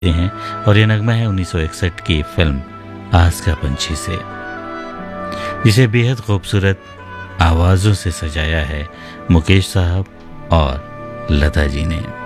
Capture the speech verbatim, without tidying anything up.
हैं और ये नगमा है उन्नीस सौ इकसठ की फिल्म आस का पंछी से, जिसे बेहद खूबसूरत आवाज़ों से सजाया है मुकेश साहब और लता जी ने।